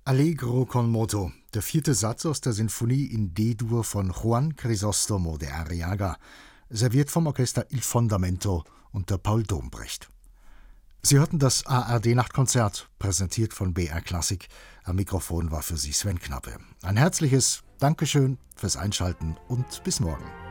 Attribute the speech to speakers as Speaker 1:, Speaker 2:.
Speaker 1: Allegro con moto, der vierte Satz aus der Sinfonie in D-Dur von Juan Crisóstomo de Arriaga, serviert vom Orchester Il Fondamento unter Paul Dombrecht. Sie hörten das ARD-Nachtkonzert, präsentiert von BR Klassik. Am Mikrofon war für Sie Sven Knappe. Ein herzliches Dankeschön fürs Einschalten und bis morgen.